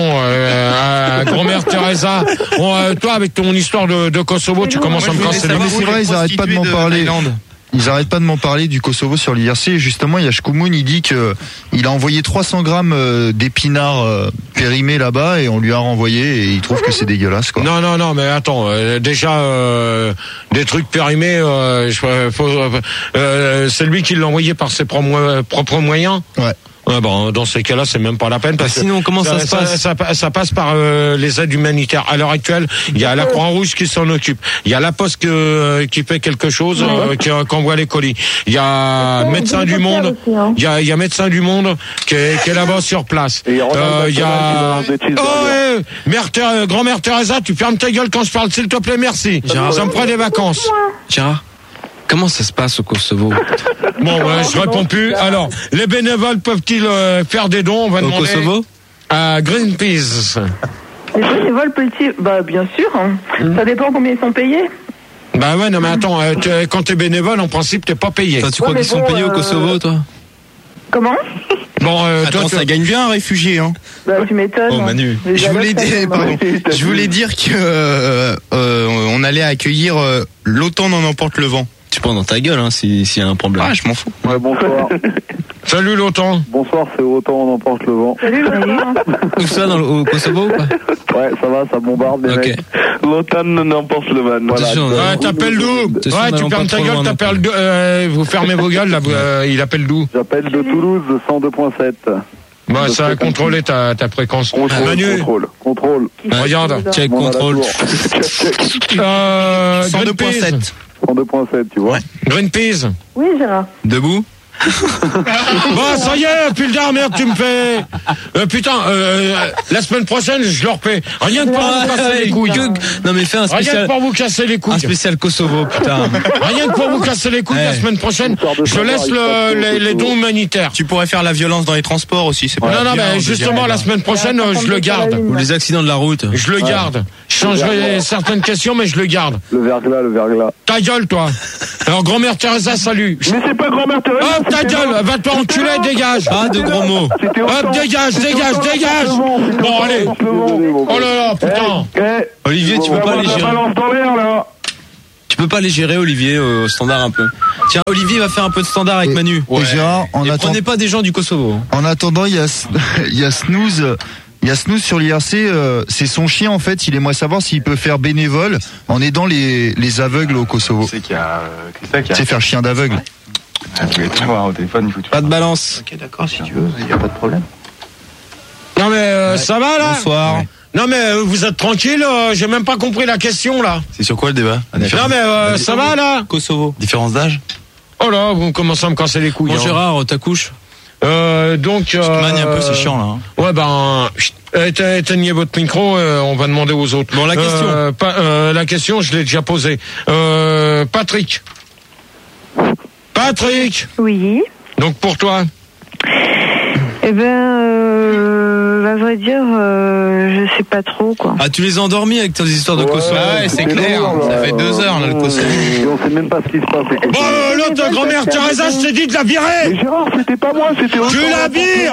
euh, à grand-mère Teresa, bon, euh, toi, avec ton histoire de, de Kosovo, tu commences à me casser les Mais couilles. c'est vrai, ils arrêtent pas de m'en parler. Ils arrêtent pas de m'en parler du Kosovo sur l'I R C. Justement, il y a Shkoumoun, il dit que il a envoyé trois cents grammes euh, d'épinards euh, périmés là-bas et on lui a renvoyé et il trouve que c'est dégueulasse, quoi. Non, non, non, mais attends, euh, déjà, euh, des trucs périmés, euh, je, faut, euh, c'est lui qui l'a envoyé par ses propres mo- propres moyens. Ouais. Ouais, bon, dans ces cas-là, c'est même pas la peine. Parce Bah, sinon, que comment ça se passe ça, ça passe par euh, les aides humanitaires. À l'heure actuelle, il y a la Croix-Rouge qui s'en occupe. Il y a la Poste que, euh, qui fait quelque chose, euh, qui, qui envoie les colis. Il y a Ouais, Médecins des du docteurs Monde. aussi, hein. Il y a, il y a Médecins du Monde qui est, qui est là-bas sur place. Et il y a Ronald Euh, il y a. McDonald qui donne des cheeseburgers. Oh, ouais, mère, Thé- grand-mère Teresa, tu fermes ta gueule quand je parle, s'il te plaît, merci. Gérard. Ça me prend des vacances. Gérard, comment ça se passe au Kosovo? Bon, ouais, je réponds plus. Alors, les bénévoles peuvent-ils euh, faire des dons? On va Au demander Kosovo? à Greenpeace. Les bénévoles peuvent-ils... Bah, bien sûr. hein. Ça dépend combien ils sont payés. Bah ouais, non mais attends, euh, tu- quand t'es bénévole, en principe, t'es pas payé. Toi, tu crois mais qu'ils sont bon, payés au euh, Kosovo, toi? Comment? Bon, euh, Attends, toi, ça tu- gagne bien un réfugié, hein. Bah, tu m'étonnes. Oh, Manu. Les Je voulais, allocs, ça, dire, c'est pardon, marrant. je voulais dire que euh, euh, on allait accueillir euh, l'OTAN n'en emporte le vent. Tu prends dans ta gueule, hein, si- s'il y a un problème. Ah, je m'en fous. Ouais, bonsoir. Salut l'OTAN. Bonsoir, c'est autant on emporte le vent. Salut, Laurent. Tout ça dans le, au Kosovo, ou pas? Ouais, ça va, ça bombarde, les Ok. mecs. L'OTAN n'emporte le van. Voilà. Attention, Euh, Ouais, t'appelles d'où? Attention, Ouais, tu n'allons fermes pas ta trop gueule, loin non t'appelles plus. d'où? Euh, vous fermez vos gueules, là, vous, euh, il appelle d'où? J'appelle de Toulouse, cent deux point sept. Bah, ça a contrôlé ta, ta fréquence. Contrôle, Manu, contrôle, contrôle. regarde. Check, Bon, on a la contrôle. tour. Check, check. Euh, cent deux point Greenpeace. sept. cent deux point sept, tu vois. Greenpeace. Oui, Gérard. Debout? Bon, ça y est, pull d'art, merde, tu me fais. Euh, putain, euh, la semaine prochaine, je leur paie. Rien que pour vous casser les couilles. Non, mais fais un spécial. Rien que pour vous casser les couilles. Un spécial Kosovo, putain. Rien que pour vous casser les couilles, la semaine prochaine, je laisse le, les, les dons humanitaires. Tu pourrais faire la violence dans les transports aussi, c'est pas Non, non, mais justement, la semaine prochaine, je le garde. Ou les accidents de la route. Je le garde. Je changerai certaines questions, mais je le garde. Le verglas, le verglas. Ta gueule, toi. Alors, grand-mère Teresa, salut. Mais c'est pas grand-mère Teresa. Hop, ta gueule, va te enculer, dégage. Pas de gros mots. Hop, dégage, dégage, dégage. Bon, allez. Oh là là, putain. Olivier, tu peux pas les gérer. là. Tu peux pas les gérer, Olivier, au standard un peu. Tiens, Olivier va faire un peu de standard avec Manu. Et Gérard, en Et attend- prenez pas des gens du Kosovo. En attendant, il y a, il y a Snooze. Il y a Snooze sur l'I R C, euh, c'est son chien en fait, il aimerait savoir s'il peut faire bénévole en aidant les, les aveugles au Kosovo. C'est qu'il y a, c'est ça qu'il y a. C'est faire chien d'aveugle. Ah, je vais te voir au téléphone, il faut que tu Pas de balance. Ok, d'accord, si tu veux, il n'y a pas de problème. Non mais euh, ça va là. Bonsoir. Ouais. Non mais euh, vous êtes tranquille, euh, j'ai même pas compris la question là. C'est sur quoi le débat? Non mais euh, ça va là. Kosovo. Différence d'âge? Oh là, vous commencez à me casser les couilles. Bon hein. Gérard, ta couche. Euh, donc. Euh, manie un peu, c'est chiant là. Hein. Ouais ben, chut, éte- éteignez votre micro, euh, on va demander aux autres. Bon la question. Euh, pa- euh, la question, je l'ai déjà posée. Euh, Patrick. Patrick. Oui. Donc pour toi. Eh ben, euh, à vrai dire, euh, je sais pas trop, quoi. Ah, tu les as endormis avec tes histoires de Kosovo. Ouais, c'est clair. Ça fait deux heures là le Kosovo. Et on sait même pas ce qui se passe. Bon, euh, l'autre grand-mère Teresa, je t'ai dit de la virer. Mais Gérard, c'était pas moi, c'était Tu la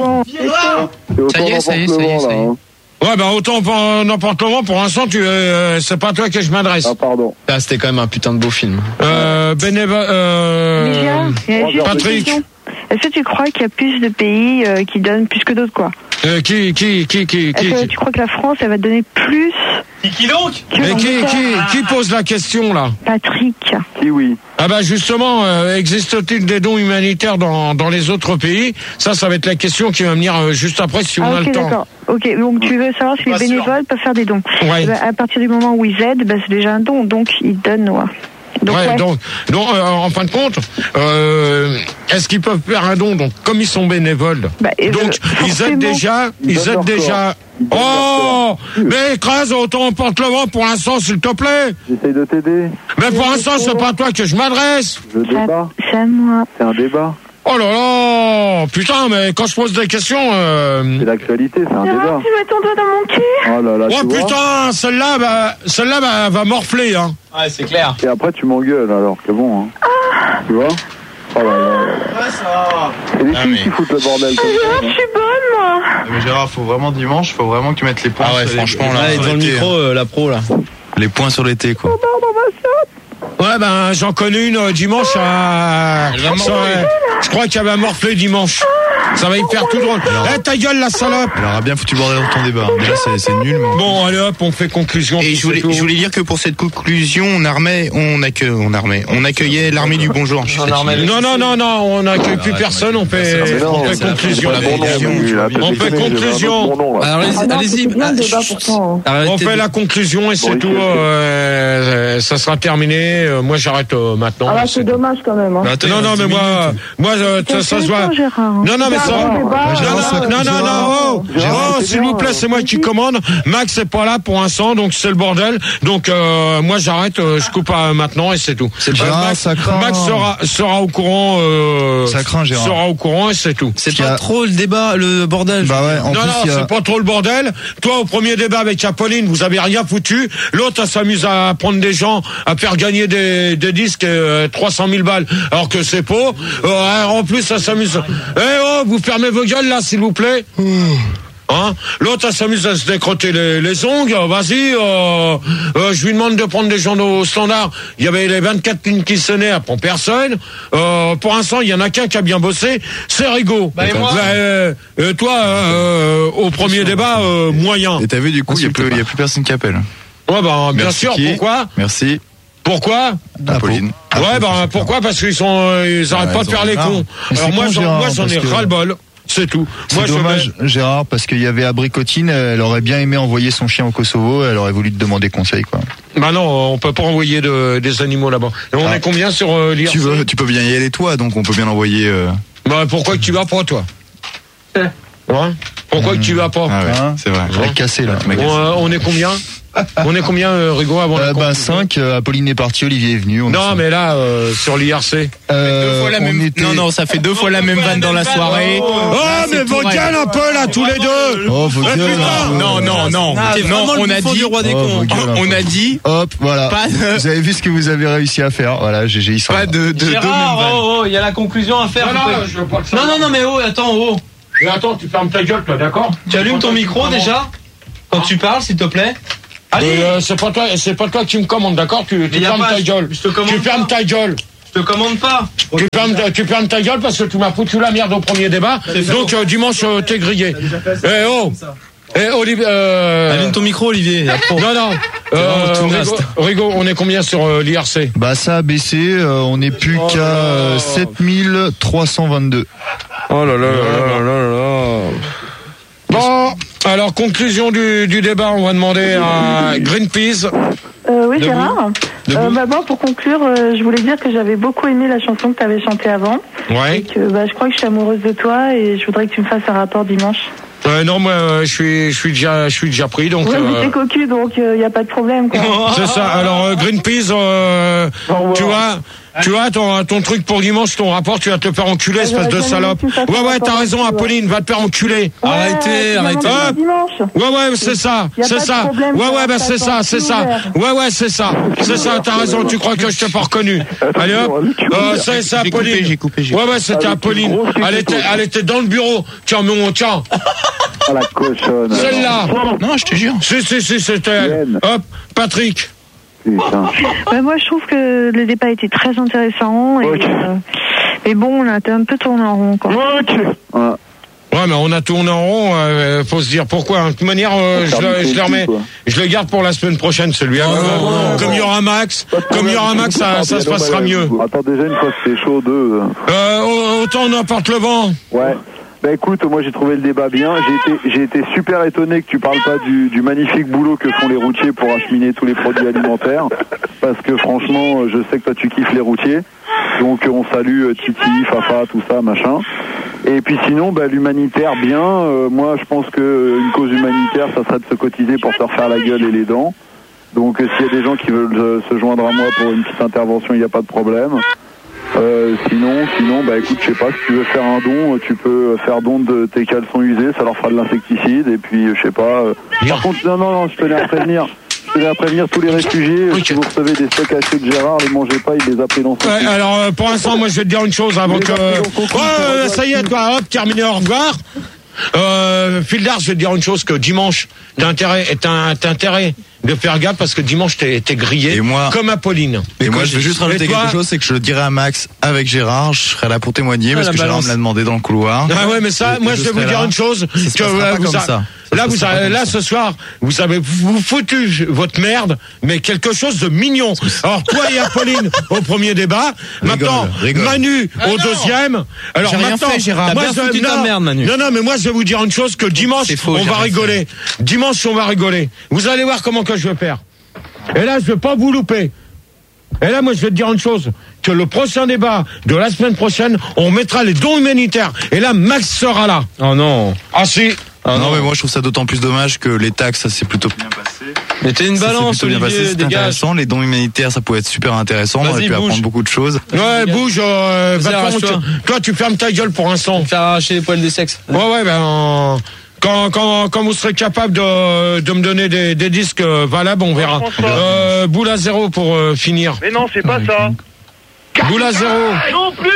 vires. Ça y est, ça y est, ça y est, ça y est. Ouais, ben autant pour n'importe comment, pour l'instant, tu, euh, c'est pas à toi que je m'adresse. Ah, pardon. Ah, c'était quand même un putain de beau film. Euh, bénévole, euh, Mais Gérard, il y a juste une Patrick. question. Est-ce que tu crois qu'il y a plus de pays euh, qui donnent plus que d'autres, quoi? Euh, qui, qui, qui, qui, qui, Est-ce que qui, tu crois que la France, elle va donner plus Qui donc? que mais qui, qui, l'Angleterre? qui pose la question, là? Patrick. Qui oui. Ah bah justement, euh, existe-t-il des dons humanitaires dans, dans les autres pays? Ça, ça va être la question qui va venir euh, juste après si on Ah, a ok, le temps. d'accord. Ok, donc tu veux savoir si les Pas sûr. bénévoles peuvent faire des dons. Ouais. Eh ben, à partir du moment où ils aident, ben, c'est déjà un don, donc ils donnent, ouais. Donc, ouais, ouais. donc, donc euh, en fin de compte, euh, est-ce qu'ils peuvent faire un don? Donc, comme ils sont bénévoles, Bah, et donc euh, ils aident forcément- déjà, Ils ils donnent aident leur déjà. Ils donnent Oh, mais écrase, autant porte le vent pour l'instant, s'il te plaît. J'essaye de t'aider. Mais pour l'instant, c'est pas à toi que je m'adresse. Je débat. C'est à moi. C'est un débat. Oh là là, putain, mais quand je pose des questions, euh... C'est l'actualité, c'est un Gérard, débat. tu mets ton doigt dans mon cul. Oh là là, oh tu vois. putain, celle-là, bah, celle-là, bah, va morfler, hein. Ouais, c'est clair. Et après, tu m'engueules alors que bon. Hein. Tu vois. Oh là là là là. Ouais, ça. C'est les Ah, filles mais- qui foutent le bordel. comme Gérard, ça, je hein. suis bonne, moi. Mais Gérard, faut vraiment dimanche, faut vraiment que tu mettes les points Ah ouais, sur les- franchement, là, les Allez, points dans le sur les micro, euh, la pro, là. T. Les points sur les T, quoi. Ouais, ben, j'en connais une euh, dimanche à... Elle va Ça, morfler. ouais, je crois qu'elle va morfler dimanche. Ça va y faire tout drôle. Eh, ta gueule, la salope. Elle aura bien foutu le bordel dans ton débat. Déjà, c'est, c'est nul, mais. Bon, allez hop, on fait conclusion. Et puis je voulais, c'est tout. je voulais dire que pour cette conclusion, on armait, on accueille, on armait, on accueillait l'armée du bonjour. Je suis fatigué. Non, non, non, non, on n'accueille plus ouais, personne, on Mais fait, non, on fait c'est la conclusion. fin de la conclusion. Bon nom, lui, là, On t'as fait déconné, conclusion. j'ai un autre bon nom, là. Alors, allez-y, Ah non, allez-y. c'était bien le Ah, débat chut. pourtant. Arrêtez On fait de- la conclusion et c'est Bon, tout. il fait- euh, ça sera terminé. Euh, Moi, j'arrête euh, maintenant. Ah là, C'est c'est tout. dommage quand même. Hein. Bah, attends, Non, il non, reste mais dix moi, minutes. moi, euh, ça, ça se voit. Intéressant, Gérard. Non, non, mais C'est ça. un bon débat. Non, Gérard, non, ça- non, non, Gérard, non, oh, Gérard, oh, c'est s'il bien, vous plaît, c'est moi qui commande. Max est pas là pour l'instant, donc c'est le bordel. Donc euh, moi j'arrête, euh, je coupe euh, maintenant et c'est tout. C'est Gérard, Max, ça craint. Max sera sera au courant. Euh, Ça craint, Gérard. Sera au courant et c'est tout. C'est Qu'il y pas a- trop le débat, le bordel. Bah ouais, en non, plus, non, il y a... c'est pas trop le bordel. Toi, au premier débat avec Apolline, vous avez rien foutu. L'autre, elle s'amuse à prendre des gens, à faire gagner des, des disques euh, trois cent mille balles, alors que c'est faux. Euh, en plus, ça s'amuse. Eh oh, vous fermez vos gueules là, s'il vous plaît. Hein, l'autre, elle s'amuse à se décrotter les, les ongles. Vas-y, euh, euh, je lui demande de prendre des gens au standard. Il y avait les vingt-quatre lignes qui sonnaient, elle prend personne. Euh, pour l'instant, il y en a qu'un qui a bien bossé, c'est Rigaud. Bah, et moi Bah, euh, euh, toi, euh, au premier débat, euh, moyen. Et t'as vu, du coup, il n'y a, plus- y a plus personne qui appelle. Ouais, bah, bien Merci sûr. qui Pourquoi Merci. Pourquoi Apolline. Ouais, bah, pourquoi Parce qu'ils sont, euh, ils arrêtent Ouais, pas ils de faire en ont les marre. cons. Mais Alors c'est moi, con, j'en, Gérard, moi, j'en ai parce que- ras-le-bol. C'est tout. C'est Moi, je dommage, Gérard, parce qu'il y avait Abricotine, elle aurait bien aimé envoyer son chien au Kosovo, elle aurait voulu te demander conseil, quoi. Bah non, on peut pas envoyer de, des animaux là-bas. Et on Ah. est combien sur euh, l'I R C? Tu veux, tu peux bien y aller toi, donc on peut bien l'envoyer. Euh... Bah, pourquoi que tu vas pas, toi? Ouais. Pourquoi mmh. que tu vas pas? Ah ouais, hein c'est vrai. On cassé là. On, euh, on est combien? On est combien, euh, Rigo, avant euh, Bah cinq, euh, Apolline est partie, Olivier est venu. On non, mais là, euh, sur l'I R C. Euh, deux fois la même... était... Non, non, ça fait deux fois la même vanne dans la soirée. Oh, là, mais vos gueules un peu, là, tous les deux. Oh, vos gueules. Non, non, non. Ah, non, on a dit, roi des cons. On a dit. Hop, voilà. De... Vous avez vu ce que vous avez réussi à faire. Voilà, G G, ils sont pas de, de, Gérard, de oh, oh, il y a la conclusion à faire. Non, non, je veux pas que ça non, non, non, mais oh, attends, oh. Mais attends, tu fermes ta gueule, toi, d'accord? Tu allumes ton micro, déjà? Quand tu parles, s'il te plaît? Allez, euh, c'est pas toi, c'est pas toi qui me commande, d'accord? Tu, tu fermes ta gueule. Tu fermes ta gueule. Je te commande pas. Tu fermes, tu fermes ta gueule parce que tu m'as foutu la merde au premier débat. Donc euh, dimanche euh, t'es grillé. Eh oh. Eh Olivier. Euh... Allume ton micro, Olivier. Non non. Euh, Rigo, Rigo, on est combien sur euh, l'I R C? Bah ça a baissé. Euh, on est plus oh qu'à euh, sept mille trois cent vingt-deux. Oh là là là là là là. Bon. Alors, conclusion du, du débat, on va demander à Greenpeace. Euh, oui, Gérard. Euh, bah, bon, pour conclure, euh, je voulais dire que j'avais beaucoup aimé la chanson que tu avais chantée avant. Ouais. Et que bah, je crois que je suis amoureuse de toi et je voudrais que tu me fasses un rapport dimanche. Euh, non, moi, euh, je suis, je suis déjà, je suis déjà pris, donc. Ouais, euh... mais t'es cocu, donc il euh, y a pas de problème, quoi. C'est ça. Alors, euh, Greenpeace, euh, tu vois. Tu vois, ton, ton truc pour dimanche, ton rapport, tu vas te faire enculer, bah, espèce de salope. Ouais, ouais, t'as raison, Apolline, va te faire enculer. Ouais, arrêtez, arrêtez. Ouais, ouais, c'est ça, c'est ça. Ouais, ouais, bah, c'est ça, c'est ça. Ouais, ouais, c'est ça. C'est ça, t'as raison, tu crois que je t'ai pas reconnu. Allez hop, euh, c'est ça, Apolline. J'ai coupé, j'ai coupé. Ouais, ouais, c'était Apolline. Elle était, elle était dans le bureau. Tiens, mon, tiens. Oh, la cochonne. Celle-là. Non, je te jure. Si, si, si, c'était elle. Hop, Patrick. Bah, moi, je trouve que le débat était très intéressant. Et, okay. euh, mais bon, on a un peu tourné en rond, quoi. Okay. Ouais. Ouais, mais on a tourné en rond, euh, faut se dire pourquoi. De toute manière, euh, je, le, je le remets, je le garde pour la semaine prochaine, celui-là. Oh, non, non, comme il y aura Max, comme il y aura Max, ça, ça se passera mieux. Attends, déjà, une fois que c'est chaud, deux. Euh, autant on emporte le vent. Ouais. Bah écoute, moi j'ai trouvé le débat bien. J'ai été, j'ai été super étonné que tu parles pas du, du magnifique boulot que font les routiers pour acheminer tous les produits alimentaires. Parce que franchement, je sais que toi tu kiffes les routiers. Donc on salue Titi, Fafa, tout ça, machin. Et puis sinon, bah, l'humanitaire, bien. Euh, moi je pense que une cause humanitaire, ça serait de se cotiser pour se refaire la gueule et les dents. Donc euh, s'il y a des gens qui veulent euh, se joindre à moi pour une petite intervention, il n'y a pas de problème. Euh, sinon, sinon, bah écoute, je sais pas, si tu veux faire un don, tu peux faire don de tes caleçons usés, ça leur fera de l'insecticide, et puis je sais pas. Euh, par contre, non, non, non, je tenais à prévenir. Je tenais à prévenir tous les réfugiés. Oui. Si vous recevez des steaks hachés de Gérard, les mangez pas, il les a pris dans son. Ouais, alors euh, pour l'instant, moi je vais te dire une chose avant que. Ouais, ça y est, toi, hop, terminé, au revoir. Euh, Fildar, je vais te dire une chose, que dimanche, t'as intérêt, t'as, t'as intérêt de faire gaffe parce que dimanche t'es, t'es grillé et moi, comme Apolline. Et, et moi je veux juste rajouter toi, quelque chose, c'est que je le dirai à Max avec Gérard, je serai là pour témoigner ah, parce que balance. Gérard me l'a demandé dans le couloir. Ah ouais, mais ça, et, moi je vais vous dire là. Une chose, que euh, vous a, ça. Là, vous avez, là, ce soir, vous avez vous foutu votre merde, mais quelque chose de mignon. Alors, toi et Apolline au premier débat. Rigole, maintenant, rigole. Manu ah au non. deuxième. Alors, j'ai maintenant, rien fait, Gérard. moi, je, non, ta merde, Manu. non, non, mais moi, je vais vous dire une chose, que dimanche, faux, on va rigoler. Fait. Dimanche, on va rigoler. Vous allez voir comment que je vais faire. Et là, je vais pas vous louper. Et là, moi, je vais te dire une chose, que le prochain débat de la semaine prochaine, on mettra les dons humanitaires. Et là, Max sera là. Oh non. Ah si. Ah non, non, mais moi je trouve ça d'autant plus dommage que les taxes, ça s'est plutôt bien passé. Mais t'es une balance, Olivier, bien passé, c'est intéressant. Les dons humanitaires, ça pouvait être super intéressant. On aurait pu apprendre beaucoup de choses. Ouais, bouge. Euh, va toi. toi, tu fermes ta gueule pour l'instant. Faire arracher les poils des sexes. Ouais, ouais, ben. Quand, quand, quand vous serez capable de, de me donner des, des disques valables, on verra. Euh, boule à zéro pour euh, finir. Mais non, c'est pas ça. Boule à zéro. Non plus.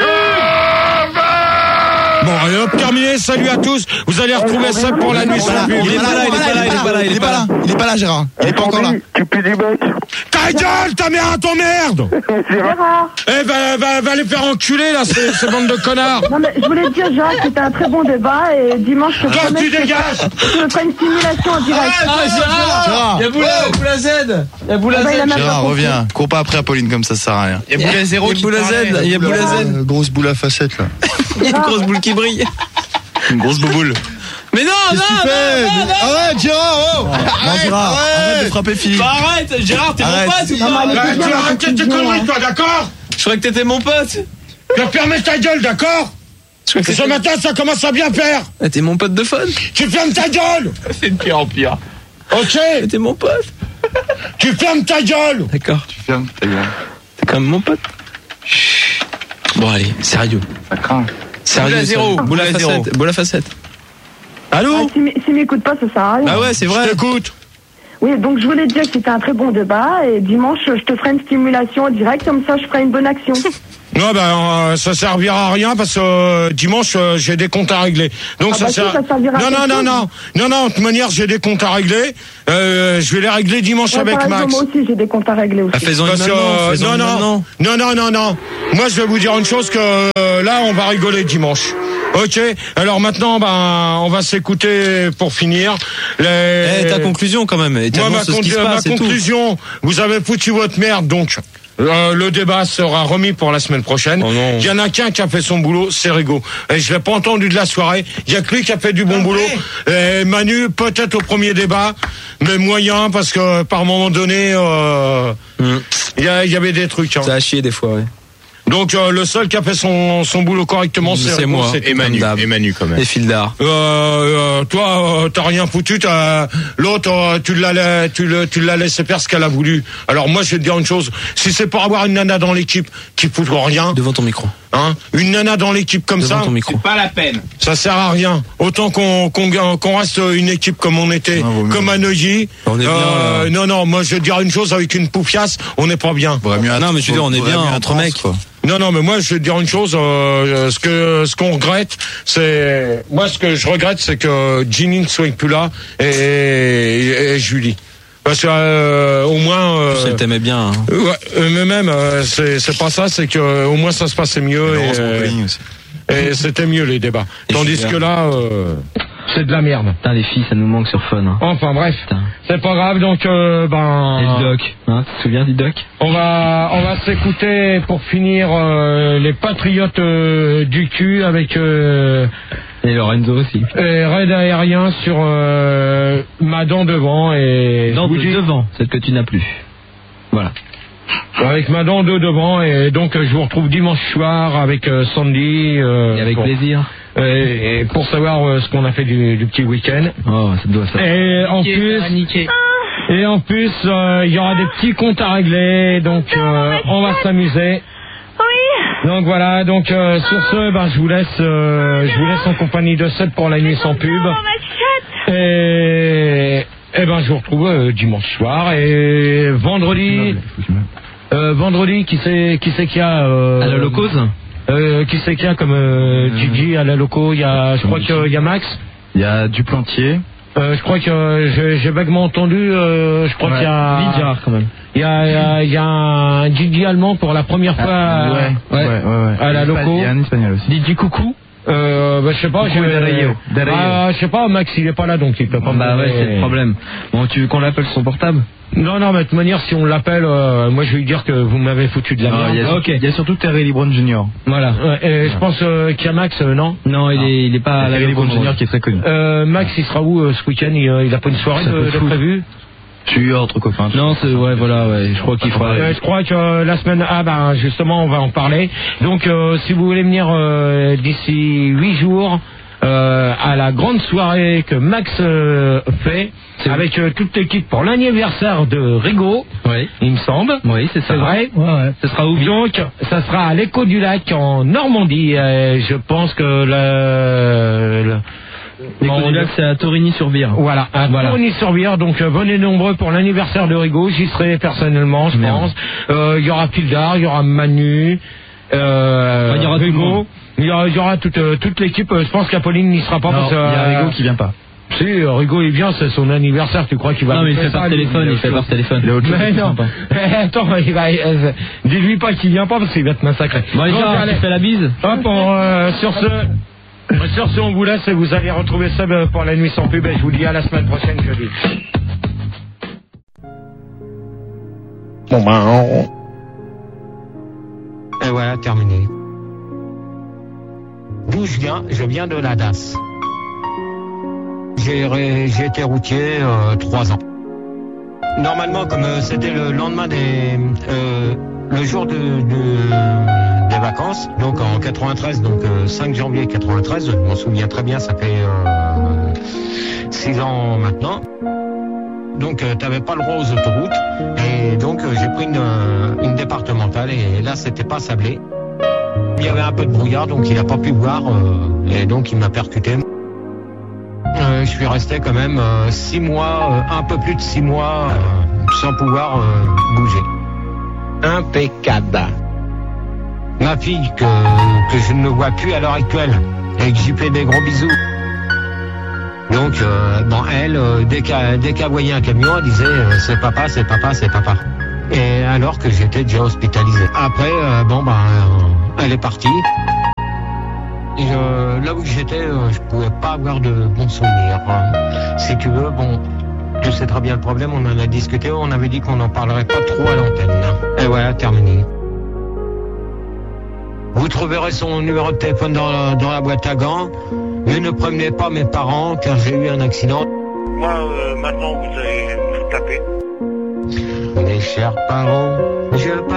Bon, allez hop, terminé. Salut à tous. Vous allez retrouver ça pour la nuit sans pub. Il est pas là, il est pas là, il est pas là, il est pas là. Il est pas là, Gérard. Il est pas encore là. Tu peux du bec. Ta gueule, ta mère à ton merde. Gérard. Eh, va, va, va les faire enculer, là, ces, ces bandes de connards. Non, mais je voulais te dire, Gérard, que c'était un très bon débat et dimanche, je te promets. Tu dégages. Je me ferai une simulation en direct. Ah, Gérard. Il y a Boula, Boula Z. Il y a Boula Z. Gérard, reviens. Cours pas après Apolline comme ça, ça sert à rien. Il y a Boula zéro. Il y a Boula Z. Il y a Boula Z. Grosse boule à facettes, là. Il y a une grosse boule qui brille. Une grosse bouboule. Mais non, non, non, non, non. Arrête, Gérard, oh. Non, Gérard, arrête de frapper Philippe. Bah arrête, Gérard, t'es arrête. mon pote ou pas? Tu arrêtes tes conneries, toi, d'accord? Je croyais que t'étais mon pote. Tu vas fermer ta gueule, d'accord? Et ce matin, ça commence à bien faire. Ah, t'es mon pote de fun. Tu fermes ta gueule. C'est de pire en pire. Ok. Mais t'es mon pote. Tu fermes ta gueule. D'accord. Tu fermes ta gueule. T'es quand même mon pote. Bon, allez, sérieux. Ça craint. Sérieux, Boule à zéro. Boule à facette. Boule à facette. Allô? Ah, S'il si m'écoute pas, ça sert à rien. Bah ouais, c'est vrai. Je t'écoute. Oui, donc je voulais te dire que c'était un très bon débat et dimanche, je te ferai une stimulation en direct, comme ça je ferai une bonne action. Non, ben euh, ça servira à rien parce que euh, dimanche euh, j'ai des comptes à régler. Donc Ah ça bah si, sert. ça servira à non, non, quelque non, chose. non, non, non. De toute manière, j'ai des comptes à régler. Euh, je vais les régler dimanche Ouais, avec par exemple, Max. moi aussi, j'ai des comptes à régler aussi. Ah, faisons une Parce que, maintenant, euh, faisons non, une non, maintenant. non, non, non, non. Moi, je vais vous dire une chose que euh, là, on va rigoler dimanche. Ok. Alors maintenant, ben, on va s'écouter pour finir. Les... Eh, ta conclusion quand même. Et Moi, ma, ce qui se con- ma passe et tout. conclusion, vous avez foutu votre merde, donc euh, le débat sera remis pour la semaine prochaine. Oh non. Il y en a qu'un qui a fait son boulot, c'est Rigaud. Et je l'ai pas entendu de la soirée. Il y a que lui qui a fait du bon boulot. Et Manu, peut-être au premier débat, mais moyen parce que par moment donné, euh, Mm. il y, a- il y avait des trucs. Hein. Ça a chier des fois, ouais. Donc euh, le seul qui a fait son, son boulot correctement, c'est C'est Rigaud, moi. c'était Et Manu, Comme d'hab. et Manu quand même. Et fil d'art. euh, euh, toi, euh, t'as rien foutu. T'as... L'autre, euh, tu l'as, la- tu le, tu l'as laissé faire ce qu'elle a voulu. Alors moi, je vais te dire une chose. Si c'est pour avoir une nana dans l'équipe qui fout rien, Devant ton micro. hein, une nana dans l'équipe comme Devant ça, ton micro. C'est pas la peine. ça sert à rien. Autant qu'on, qu'on, qu'on reste une équipe comme on était, Ah, vaut mieux. comme à Neuilly. On est bien, Euh, là. non, non. Moi, je vais te dire une chose. Avec une poufiasse, on n'est pas bien. Vaudrait mieux Ah non, mais je veux dire, on est vaudrait bien mieux un entre trans, mecs. quoi. Non, non, mais moi, je vais te dire une chose. Euh, ce que, ce qu'on regrette, c'est moi, ce que je regrette, c'est que Ginny ne soit plus là et, et, et Julie. Parce que euh, au moins, euh, Elle t'aimait bien. Hein. ouais, euh, mais même, euh, c'est, c'est pas ça, c'est que euh, au moins ça se passait mieux Et et, Laurence euh, Boccolini aussi. et c'était mieux les débats. Et Tandis Julien. que là, euh, c'est de la merde. Putain, les filles, ça nous manque sur Fun. Hein. Enfin bref, Putain. c'est pas grave. Donc euh, ben. Et le doc, hein, tu te souviens du doc? On va, on va s'écouter pour finir euh, les Patriotes euh, du cul avec euh, Et Lorenzo aussi. et Raid Aérien sur euh, ma dent devant et Non, je vous de dis- devant, celle que tu n'as plus. Voilà. avec ma dent de devant et donc euh, je vous retrouve dimanche soir avec euh, Sandy. euh, Et avec pour- plaisir. Et, et pour savoir euh, ce qu'on a fait du, du petit week-end. Oh, ça doit ça. Et en plus, et en plus, euh, il y aura des petits comptes à régler, donc euh, on va s'amuser. Oui. Donc voilà, donc euh, sur ce, ben je vous laisse, euh, je vous laisse en compagnie de Seb pour la nuit sans pub. Et, et ben je vous retrouve euh, dimanche soir et vendredi. Euh, vendredi, qui c'est qui c'est qu'il y a euh, À la locose euh, Qui c'est qu'il y a comme euh, Gigi à la loco? Il y a, je crois qu'il y a Max. Il y a Duplantier. Euh, je crois que euh, j'ai j'ai vaguement entendu. Euh, je crois Ouais. qu'il y a. Vidjar, quand même. Il y a, il y a, il y a un Gigi allemand pour la première fois à, ouais, ouais, ouais, ouais. à la Il y a loco. Il y a un espagnol aussi. Didi Coucou. Euh, bah, je sais pas, Coucou je, Dario, Dario. Ah, je sais pas, Max il est pas là donc il peut pas me Bah ouais, donner- c'est le problème. Bon, tu veux qu'on l'appelle son portable? Non, non, mais de toute manière, si on l'appelle, euh, moi je vais lui dire que vous m'avez foutu de la Ah, merde. il, y a, Ok. il y a surtout Terry Lebron Junior Voilà. Ouais, et je pense euh, qu'il y a Max, euh, non? Non, il est, il est pas à la Terry loco. Lebron Junior qui est très connu. Euh, Max, il sera où euh, ce week-end? Il, euh, il a pas une soirée Ça de, peut de foutre. prévue? Je suis entre copains. Non, c'est, ouais, voilà, ouais, je crois qu'il fera. Euh, je crois que euh, la semaine, ah ben justement, on va en parler. Donc, euh, si vous voulez venir euh, d'ici huit jours euh, à la grande soirée que Max euh, fait avec euh, toute l'équipe pour l'anniversaire de Rigaud, Oui. il me semble. Oui, c'est ça. C'est vrai. Ouais, ouais. Ce sera où? Donc, ça sera à l'Écho du Lac en Normandie. Euh, je pense que le, le L'écho Bon, du lac, c'est à Torigny-sur-Vire. voilà, à Voilà. Tourny-sur-Vire, donc euh, venez nombreux pour l'anniversaire de Rigaud, j'y serai personnellement, je Merde. pense. Euh, Il y aura Pildar, il y aura Manu, euh, Enfin, il y aura tout le Rigaud, monde. il y aura, il y aura toute, euh, toute l'équipe, euh, je pense qu'Apolline n'y sera pas Non, parce que... il y a euh, Rigaud qui vient pas. Si, euh, Rigaud il vient, c'est son anniversaire, tu crois qu'il va... Non, mais il faire fait par ça, lui, téléphone, il fait par téléphone. Il a autre chose Mais qui non, vient pas. attends, il va, euh, dis-lui pas qu'il vient pas parce qu'il va te massacrer. Bon, Donc, Richard, allez. tu fais la bise? Hop, on, euh, sur ce, sur ce, on vous laisse et vous allez retrouver Seb pour la nuit sans pub. Et je vous dis à la semaine prochaine, jeudi. Bon ben, on... et voilà, terminé. D'où je viens? Je viens de la D A S. J'ai ré- j'ai été routier euh, trois ans. Normalement, comme euh, c'était le lendemain des, euh, le jour de, de- des vacances, donc en quatre-vingt-treize, donc euh, cinq janvier quatre-vingt-treize, je m'en souviens très bien, ça fait euh, six ans maintenant. Donc euh, t'avais pas le droit aux autoroutes, et donc euh, j'ai pris une, euh, une départementale, et là c'était pas sablé. Il y avait un peu de brouillard, donc il a pas pu voir, euh, et donc il m'a percuté. Euh, je suis resté quand même euh, six mois, euh, un peu plus de six mois, euh, sans pouvoir euh, bouger. Impeccable. Ma fille, que, que je ne vois plus à l'heure actuelle, et que j'y fais des gros bisous. Donc, euh, bon, elle, euh, dès qu'elle dès qu'elle voyait un camion, elle disait euh, c'est papa, c'est papa, c'est papa. Et alors que j'étais déjà hospitalisé. Après, euh, bon, ben, euh, elle est partie. Et je, là où j'étais, euh, je pouvais pas avoir de bons souvenirs. Euh, si tu veux, bon, je sais très bien le problème, on en a discuté, on avait dit qu'on n'en parlerait pas trop à l'antenne. Et voilà, terminé. Vous trouverez son numéro de téléphone dans la, dans la boîte à gants. Mais ne prévenez pas mes parents, car j'ai eu un accident. Moi, euh, maintenant, vous allez vous taper. Mes chers parents, je